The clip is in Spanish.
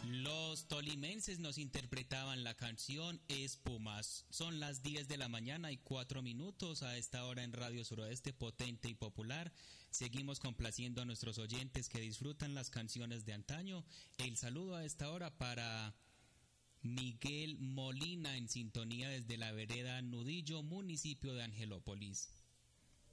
Los tolimenses nos interpretaban la canción Espumas. Son las 10 de la mañana y 4 minutos a esta hora en Radio Suroeste, potente y popular. Seguimos complaciendo a nuestros oyentes que disfrutan las canciones de antaño. El saludo a esta hora para Miguel Molina, en sintonía desde la vereda Nudillo, municipio de Angelópolis.